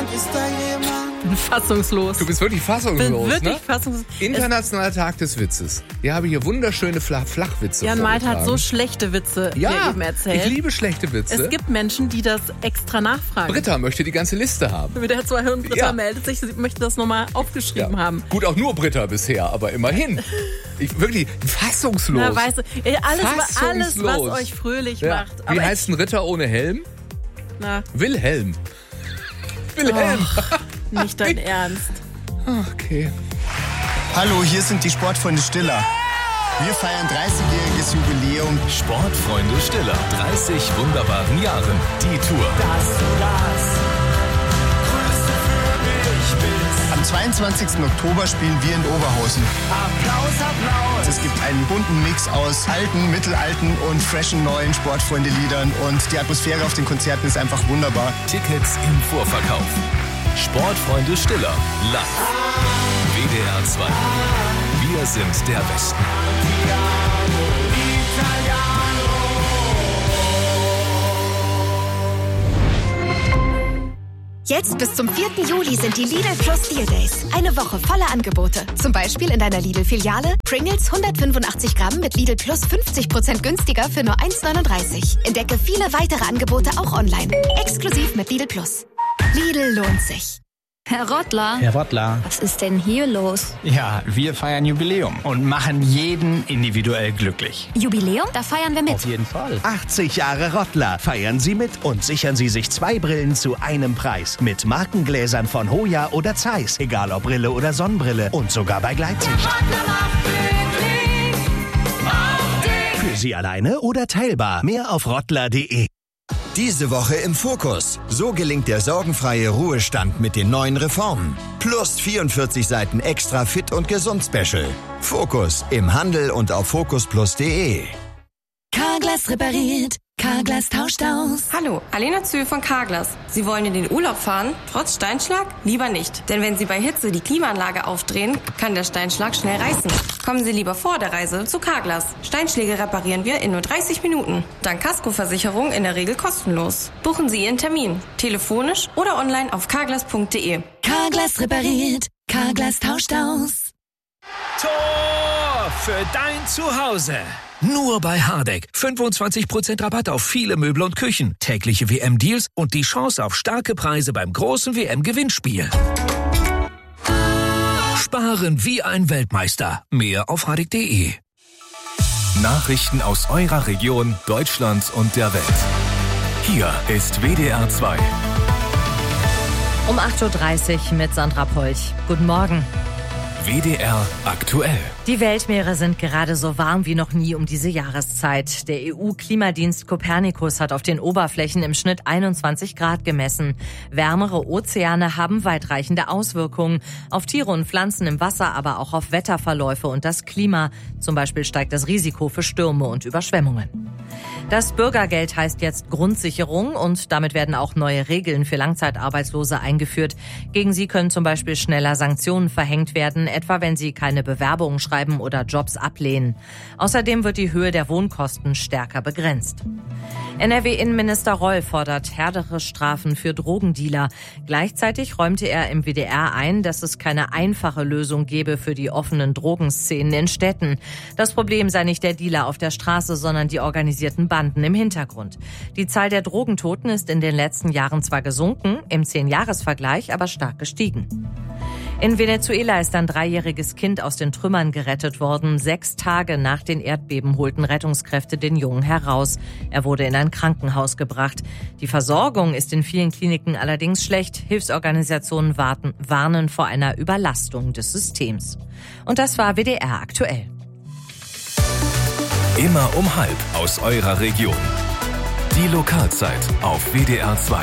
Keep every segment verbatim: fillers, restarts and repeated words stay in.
ist da jemand? Ich bin fassungslos. Du bist wirklich fassungslos, Ich bin wirklich ne? fassungslos. Internationaler Tag des Witzes. Ich habe hier wunderschöne Flach- Flachwitze Jan Malte hat so vorgetragen. schlechte Witze Ja, hier eben erzählt. ich liebe schlechte Witze. Es gibt Menschen, die das extra nachfragen. Britta möchte die ganze Liste haben. Der zwei Hirn Britta Ja. meldet sich, sie möchte das nochmal aufgeschrieben haben. Gut, auch nur Britta bisher, aber immerhin. Ich, wirklich fassungslos. Na, weißt du, ey, alles, Fassungslos. alles, was euch fröhlich Ja. macht. Wie Aber heißt ein Ritter ohne Helm? ich, na, Wilhelm. Wilhelm. nicht dein Ernst. Okay. Hallo, hier sind die Sportfreunde Stiller. Wir feiern dreißigjähriges Jubiläum. Sportfreunde Stiller. dreißig wunderbaren Jahren. Die Tour. Am zweiundzwanzigsten Oktober spielen wir in Oberhausen. Applaus, Applaus. Es gibt einen bunten Mix aus alten, mittelalten und freshen neuen Sportfreunde-Liedern. Und die Atmosphäre auf den Konzerten ist einfach wunderbar. Tickets im Vorverkauf. Sportfreunde Stiller. Live. W D R zwei. Wir sind der Westen. Jetzt bis zum vierten Juli sind die Lidl Plus Deal Days. Eine Woche voller Angebote. Zum Beispiel in deiner Lidl-Filiale Pringles hundertfünfundachtzig Gramm mit Lidl Plus fünfzig Prozent günstiger für nur eins neununddreißig. Entdecke viele weitere Angebote auch online. Exklusiv mit Lidl Plus. Lidl lohnt sich. Herr Rottler, Herr Rottler. was ist denn hier los? Ja, wir feiern Jubiläum und machen jeden individuell glücklich. Jubiläum? Da feiern wir mit. Auf jeden Fall. achtzig Jahre Rottler. Feiern Sie mit und sichern Sie sich zwei Brillen zu einem Preis. Mit Markengläsern von Hoya oder Zeiss. Egal ob Brille oder Sonnenbrille. Und sogar bei Gleitsicht. Für Sie alleine oder teilbar. Mehr auf rottler punkt de. Diese Woche im Fokus. So gelingt der sorgenfreie Ruhestand mit den neuen Reformen. Plus vierundvierzig Seiten extra Fit und Gesund Special. Fokus im Handel und auf fokus plus punkt de. Carglass repariert. Carglass tauscht aus. Hallo, Alena Zühl von Carglass. Sie wollen in den Urlaub fahren, trotz Steinschlag? Lieber nicht. Denn wenn Sie bei Hitze die Klimaanlage aufdrehen, kann der Steinschlag schnell reißen. Kommen Sie lieber vor der Reise zu Carglass. Steinschläge reparieren wir in nur dreißig Minuten. Dank Kaskoversicherung in der Regel kostenlos. Buchen Sie Ihren Termin. Telefonisch oder online auf carglass punkt de. Carglass repariert. Carglass tauscht aus. Tor für dein Zuhause. Nur bei Hardegg. fünfundzwanzig Prozent Rabatt auf viele Möbel und Küchen. Tägliche W M-Deals und die Chance auf starke Preise beim großen W M-Gewinnspiel. Sparen wie ein Weltmeister. Mehr auf hardegg punkt de. Nachrichten aus eurer Region, Deutschland und der Welt. Hier ist W D R zwei. Um acht Uhr dreißig mit Sandra Polch. Guten Morgen. W D R aktuell. Die Weltmeere sind gerade so warm wie noch nie um diese Jahreszeit. Der E U-Klimadienst Copernicus hat auf den Oberflächen im Schnitt einundzwanzig Grad gemessen. Wärmere Ozeane haben weitreichende Auswirkungen auf Tiere und Pflanzen im Wasser, aber auch auf Wetterverläufe und das Klima. Zum Beispiel steigt das Risiko für Stürme und Überschwemmungen. Das Bürgergeld heißt jetzt Grundsicherung und damit werden auch neue Regeln für Langzeitarbeitslose eingeführt. Gegen sie können zum Beispiel schneller Sanktionen verhängt werden, etwa wenn sie keine Bewerbungen schreiben oder Jobs ablehnen. Außerdem wird die Höhe der Wohnkosten stärker begrenzt. N R W-Innenminister Reul fordert härtere Strafen für Drogendealer. Gleichzeitig räumte er im W D R ein, dass es keine einfache Lösung gebe für die offenen Drogenszenen in Städten. Das Problem sei nicht der Dealer auf der Straße, sondern die organisierten Banden im Hintergrund. Die Zahl der Drogentoten ist in den letzten Jahren zwar gesunken, im Zehn-Jahres-Vergleich aber stark gestiegen. In Venezuela ist ein dreijähriges Kind aus den Trümmern gerettet worden. Sechs Tage nach den Erdbeben holten Rettungskräfte den Jungen heraus. Er wurde in ein Krankenhaus gebracht. Die Versorgung ist in vielen Kliniken allerdings schlecht. Hilfsorganisationen warten, warnen vor einer Überlastung des Systems. Und das war W D R aktuell. Immer um halb aus eurer Region. Die Lokalzeit auf W D R zwei.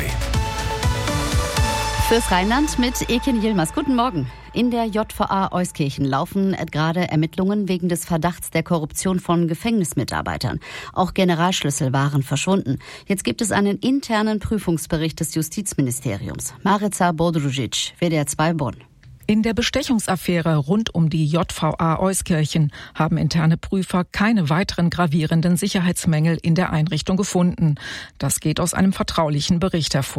Fürs Rheinland mit Ekin Yilmaz. Guten Morgen. In der J V A Euskirchen laufen gerade Ermittlungen wegen des Verdachts der Korruption von Gefängnismitarbeitern. Auch Generalschlüssel waren verschwunden. Jetzt gibt es einen internen Prüfungsbericht des Justizministeriums. Marica Bodružić, W D R zwei Bonn. In der Bestechungsaffäre rund um die J V A Euskirchen haben interne Prüfer keine weiteren gravierenden Sicherheitsmängel in der Einrichtung gefunden. Das geht aus einem vertraulichen Bericht hervor.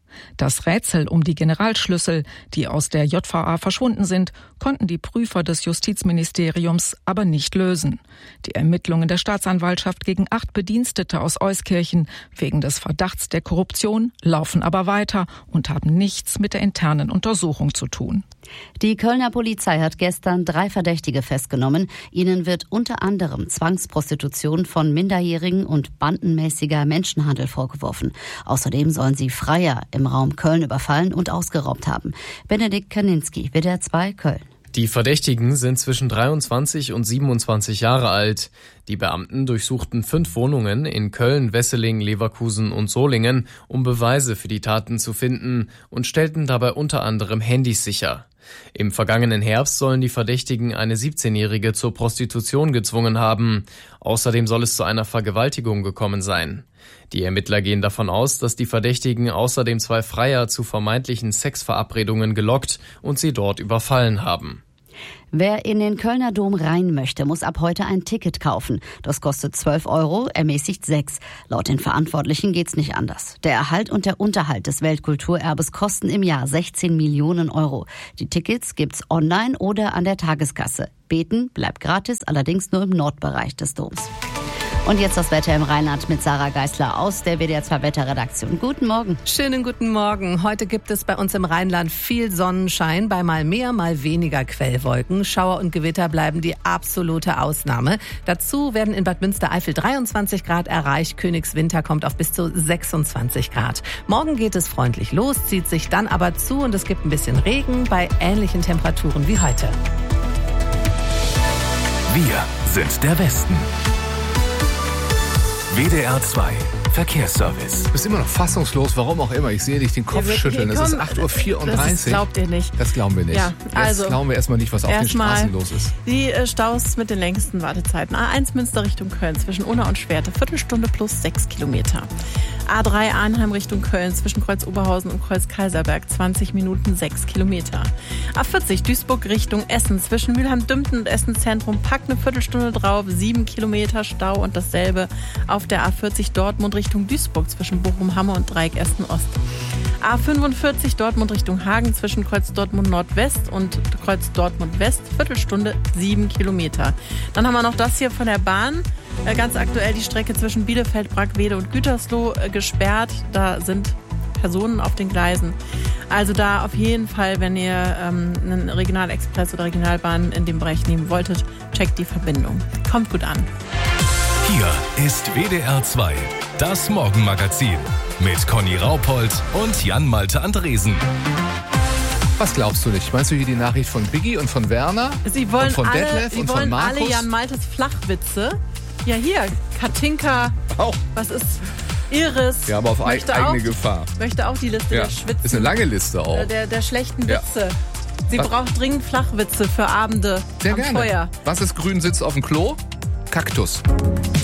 Das Rätsel um die Generalschlüssel, die aus der J V A verschwunden sind, konnten die Prüfer des Justizministeriums aber nicht lösen. Die Ermittlungen der Staatsanwaltschaft gegen acht Bedienstete aus Euskirchen wegen des Verdachts der Korruption laufen aber weiter und haben nichts mit der internen Untersuchung zu tun. Die Kölner Polizei hat gestern drei Verdächtige festgenommen. Ihnen wird unter anderem Zwangsprostitution von Minderjährigen und bandenmäßiger Menschenhandel vorgeworfen. Außerdem sollen sie Freier im Raum Köln überfallen und ausgeraubt haben. Benedikt Kaninski, W D R zwei, Köln. Die Verdächtigen sind zwischen dreiundzwanzig und siebenundzwanzig Jahre alt. Die Beamten durchsuchten fünf Wohnungen in Köln, Wesseling, Leverkusen und Solingen, um Beweise für die Taten zu finden und stellten dabei unter anderem Handys sicher. Im vergangenen Herbst sollen die Verdächtigen eine siebzehnjährige zur Prostitution gezwungen haben. Außerdem soll es zu einer Vergewaltigung gekommen sein. Die Ermittler gehen davon aus, dass die Verdächtigen außerdem zwei Freier zu vermeintlichen Sexverabredungen gelockt und sie dort überfallen haben. Wer in den Kölner Dom rein möchte, muss ab heute ein Ticket kaufen. Das kostet zwölf Euro, ermäßigt sechs. Laut den Verantwortlichen geht's nicht anders. Der Erhalt und der Unterhalt des Weltkulturerbes kosten im Jahr sechzehn Millionen Euro. Die Tickets gibt's online oder an der Tageskasse. Beten bleibt gratis, allerdings nur im Nordbereich des Doms. Und jetzt das Wetter im Rheinland mit Sarah Geisler aus der W D R zwei Wetterredaktion. Guten Morgen. Schönen guten Morgen. Heute gibt es bei uns im Rheinland viel Sonnenschein, bei mal mehr, mal weniger Quellwolken. Schauer und Gewitter bleiben die absolute Ausnahme. Dazu werden in Bad Münstereifel dreiundzwanzig Grad erreicht. Königswinter kommt auf bis zu sechsundzwanzig Grad. Morgen geht es freundlich los, zieht sich dann aber zu und es gibt ein bisschen Regen bei ähnlichen Temperaturen wie heute. Wir sind der Westen. W D R zwei Verkehrsservice. Du bist immer noch fassungslos, warum auch immer. Ich sehe dich den Kopf ja, schütteln. Es ist acht Uhr vierunddreißig. Das glaubt ihr nicht. Das glauben wir nicht. Ja, also, Jetzt glauben wir erstmal nicht, was auf den Straßen los ist. Die Staus mit den längsten Wartezeiten. A eins Münster Richtung Köln zwischen Unna und Schwerte. Viertelstunde plus sechs Kilometer. A drei Arnheim Richtung Köln zwischen Kreuz Oberhausen und Kreuz Kaiserberg. zwanzig Minuten, sechs Kilometer. A vierzig Duisburg Richtung Essen zwischen Mülheim-Dümpten und Essen Zentrum. Packt eine Viertelstunde drauf. sieben Kilometer Stau und dasselbe auf der A vierzig Dortmund Richtung Duisburg zwischen Bochum-Hamme und Dreieck Essen-Ost. A fünfundvierzig Dortmund Richtung Hagen zwischen Kreuz Dortmund Nordwest und Kreuz Dortmund West. Viertelstunde, sieben Kilometer. Dann haben wir noch das hier von der Bahn. Ganz aktuell die Strecke zwischen Bielefeld, Brackwede und Gütersloh gesperrt. Da sind Personen auf den Gleisen. Also da auf jeden Fall, wenn ihr ähm, einen Regionalexpress oder Regionalbahn in dem Bereich nehmen wolltet, checkt die Verbindung. Kommt gut an. Hier ist W D R zwei, das Morgenmagazin mit Conny Raupold und Jan-Malte Andresen. Was glaubst du nicht? Meinst du hier die Nachricht von Biggie und von Werner? Sie wollen und von alle, Detlef Sie und wollen von Markus? alle Jan-Maltes Flachwitze. Ja, hier, Katinka. Auch. Was ist Iris? Ja, aber auf möchte eigene auch, Gefahr. Möchte auch die Liste Ja, der Schwitzen. ist eine lange Liste auch. Der, der schlechten Ja. Witze. Sie Was? braucht dringend Flachwitze für Abende Sehr am gerne. Feuer. Was ist grün, sitzt auf dem Klo? Kaktus.